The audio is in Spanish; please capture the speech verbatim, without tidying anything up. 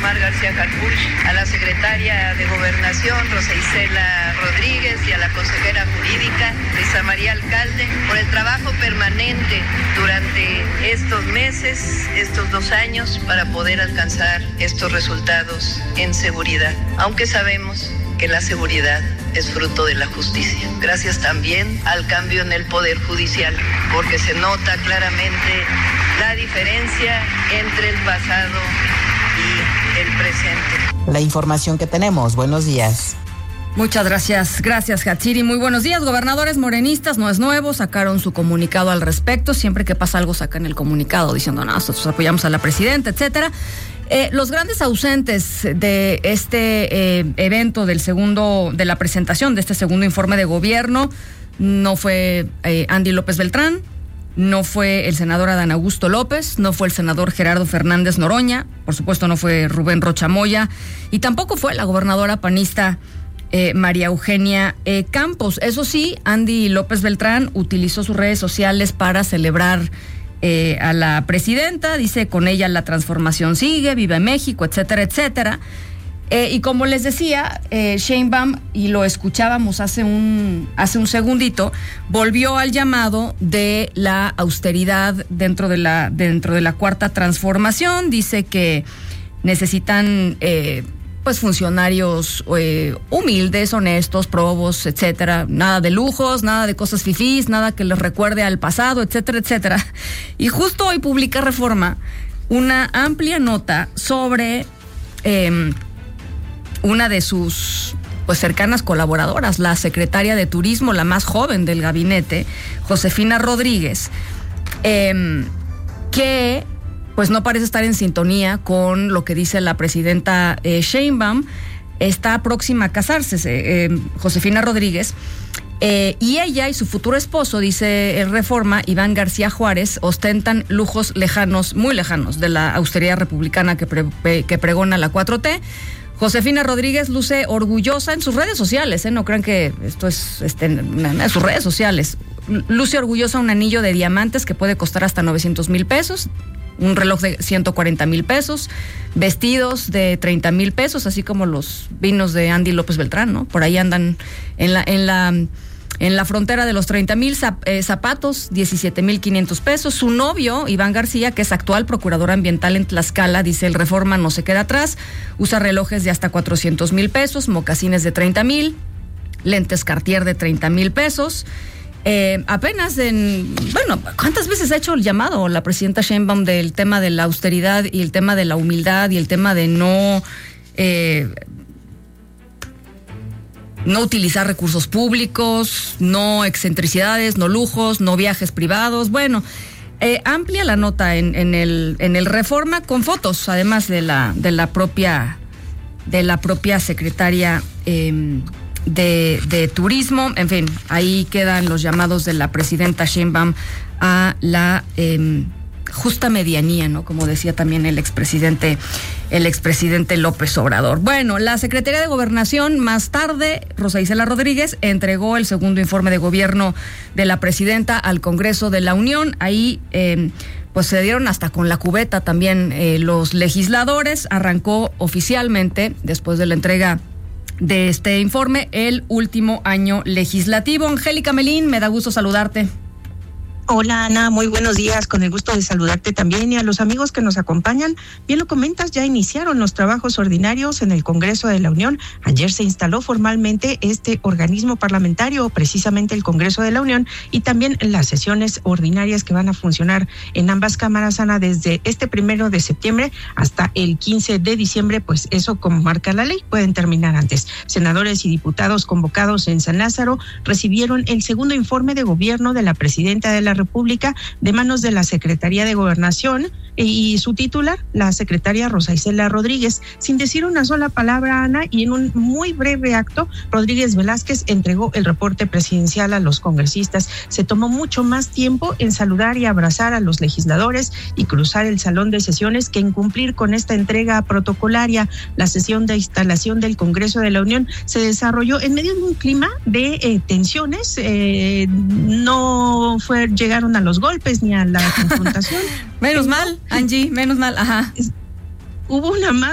Omar García Harfuch, a la secretaria de Gobernación, Rosa Isela Rodríguez, y a la consejera jurídica, Lisa María Alcalde, por el trabajo permanente durante estos meses, estos dos años, para poder alcanzar estos resultados en seguridad, aunque sabemos que la seguridad es fruto de la justicia. Gracias también al cambio en el Poder Judicial, porque se nota claramente la diferencia entre el pasado y el presente. La información que tenemos. Buenos días. Muchas gracias, gracias Hatsiri. Muy buenos días. Gobernadores morenistas, no es nuevo, sacaron su comunicado al respecto. Siempre que pasa algo sacan el comunicado diciendo, no, nosotros apoyamos a la presidenta, etcétera. Eh, los grandes ausentes de este eh, evento del segundo, de la presentación de este segundo informe de gobierno, no fue eh, Andy López Beltrán, no fue el senador Adán Augusto López, no fue el senador Gerardo Fernández Noroña, por supuesto no fue Rubén Rocha Moya, y tampoco fue la gobernadora panista eh, María Eugenia eh, Campos. Eso sí, Andy López Beltrán utilizó sus redes sociales para celebrar Eh, a la presidenta, dice, con ella la transformación sigue, viva México, etcétera, etcétera. Eh, y como les decía, eh, Sheinbaum, y lo escuchábamos hace un, hace un segundito, volvió al llamado de la austeridad dentro de la, dentro de la cuarta transformación. Dice que necesitan eh, pues funcionarios eh, humildes, honestos, probos, etcétera. Nada de lujos, nada de cosas fifís, nada que les recuerde al pasado, etcétera, etcétera. Y justo hoy publica Reforma una amplia nota sobre eh, una de sus pues cercanas colaboradoras, la secretaria de Turismo, la más joven del gabinete, Josefina Rodríguez, eh, que pues no parece estar en sintonía con lo que dice la presidenta eh, Sheinbaum. Está próxima a casarse, eh, Josefina Rodríguez, eh, y ella y su futuro esposo, dice el Reforma, Iván García Juárez, ostentan lujos lejanos, muy lejanos, de la austeridad republicana que, pre, que pregona la cuatro T. Josefina Rodríguez luce orgullosa en sus redes sociales, ¿eh? No crean que esto es este, en sus redes sociales. Luce orgullosa un anillo de diamantes que puede costar hasta novecientos mil pesos. Un reloj de ciento cuarenta mil pesos, vestidos de treinta mil pesos, así como los vinos de Andy López Beltrán, ¿no? Por ahí andan en la, en la, en la frontera de los treinta mil, zap, eh, zapatos, diecisiete mil quinientos pesos. Su novio, Iván García, que es actual procurador ambiental en Tlaxcala, dice el Reforma, no se queda atrás, usa relojes de hasta cuatrocientos mil pesos, mocasines de treinta mil, lentes Cartier de treinta mil pesos. Eh, apenas en, bueno, ¿cuántas veces ha hecho el llamado la presidenta Sheinbaum del tema de la austeridad y el tema de la humildad y el tema de no eh, no utilizar recursos públicos, no excentricidades, no lujos, no viajes privados? Bueno, eh, amplia la nota en, en el en el Reforma con fotos, además de la de la propia de la propia secretaria eh, De, de turismo. En fin, ahí quedan los llamados de la presidenta Sheinbaum a la eh, justa medianía, ¿no? Como decía también el expresidente, el expresidente López Obrador. Bueno, la Secretaría de Gobernación, más tarde, Rosa Isela Rodríguez, entregó el segundo informe de gobierno de la presidenta al Congreso de la Unión. Ahí eh, pues se dieron hasta con la cubeta también eh, los legisladores. Arrancó oficialmente, después de la entrega de este informe, el último año legislativo. Angélica Melín, me da gusto saludarte. Hola Ana, muy buenos días, con el gusto de saludarte también y a los amigos que nos acompañan. Bien lo comentas, ya iniciaron los trabajos ordinarios en el Congreso de la Unión. Ayer se instaló formalmente este organismo parlamentario, precisamente el Congreso de la Unión, y también las sesiones ordinarias que van a funcionar en ambas cámaras, Ana, desde este primero de septiembre hasta el quince de diciembre, pues eso como marca la ley, pueden terminar antes. Senadores y diputados convocados en San Lázaro recibieron el segundo informe de gobierno de la presidenta de la República de manos de la Secretaría de Gobernación y su titular, la secretaria Rosa Isela Rodríguez. Sin decir una sola palabra, Ana, y en un muy breve acto, Rodríguez Velázquez entregó el reporte presidencial a los congresistas. Se tomó mucho más tiempo en saludar y abrazar a los legisladores y cruzar el salón de sesiones que en cumplir con esta entrega protocolaria. La sesión de instalación del Congreso de la Unión se desarrolló en medio de un clima de eh, tensiones. Eh, no fue llegaron a los golpes ni a la confrontación. Menos mal, Angie, menos mal, ajá. Hubo una más